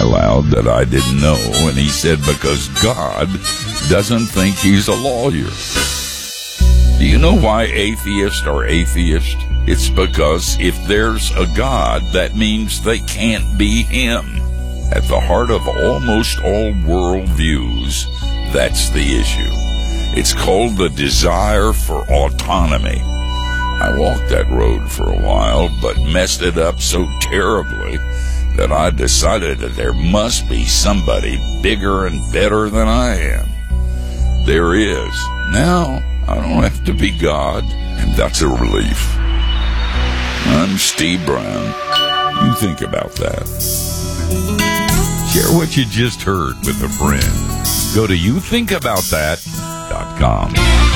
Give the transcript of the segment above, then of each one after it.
loud that I didn't know, and he said, because God doesn't think he's a lawyer. Do you know why atheists are atheists? It's because if there's a God, that means they can't be him. At the heart of almost all worldviews, that's the issue. It's called the desire for autonomy. I walked that road for a while, but messed it up so terribly that I decided that there must be somebody bigger and better than I am. There is. Now, I don't have to be God, and that's a relief. I'm Steve Brown. You think about that. Share what you just heard with a friend. Go to youthinkaboutthat.com.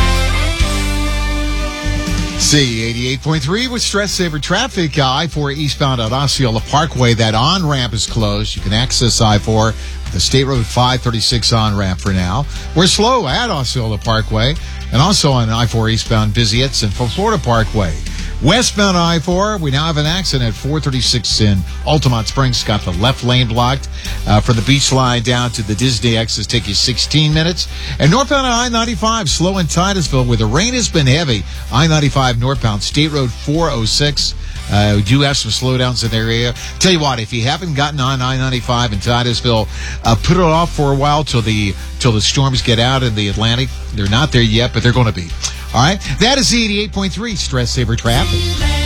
C 88.3 with Stress Saver traffic. I-4 eastbound at Osceola Parkway. That on-ramp is closed. You can access I-4, the State Road 536 on-ramp for now. We're slow at Osceola Parkway and also on I-4 eastbound Viziots and Florida Parkway. Westbound I-4, we now have an accident at 436 in Altamont Springs. Got the left lane blocked. From the beach line down to the Disney exits take you 16 minutes. And northbound I-95, slow in Titusville, where the rain has been heavy. I-95 northbound, State Road 406. We do have some slowdowns in the area. Tell you what, if you haven't gotten on I-95 in Titusville, put it off for a while till the storms get out in the Atlantic. They're not there yet, but they're going to be. All right, that is the 88.3 Stress Saver traffic.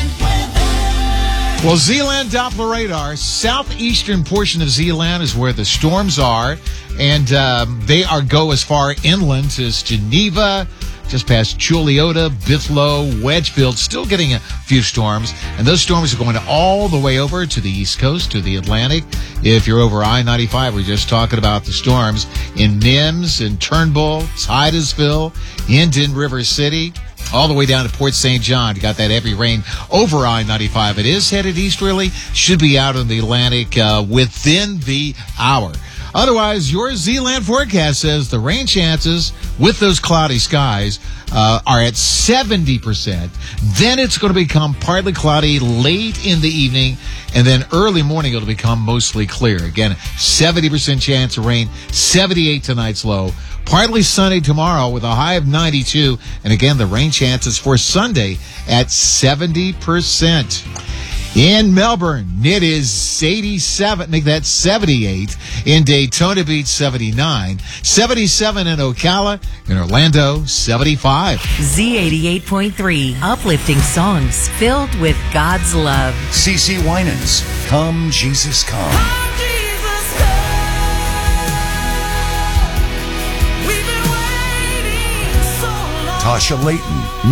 Well, Zeeland Doppler radar, southeastern portion of Zeeland is where the storms are, and they go as far inland as Geneva, just past Chuliota, Bithlo, Wedgfield, still getting a few storms. And those storms are going all the way over to the East Coast, to the Atlantic. If you're over I-95, we're just talking about the storms in Mims, in Turnbull, Titusville, Indian River City, all the way down to Port St. John. You got that heavy rain over I-95. It is headed easterly, should be out in the Atlantic within the hour. Otherwise, your Zeeland forecast says the rain chances with those cloudy skies are at 70%. Then it's going to become partly cloudy late in the evening, and then early morning it'll become mostly clear. Again, 70% chance of rain, 78 tonight's low. Partly sunny tomorrow with a high of 92. And again, the rain chances for Sunday at 70%. In Melbourne, it is 87, make that 78. In Daytona Beach, 79. 77 in Ocala. In Orlando, 75. Z88.3, uplifting songs filled with God's love. CeCe Winans, Come Jesus Come. Come, Jesus, come. We've been waiting so long. Tasha Layton,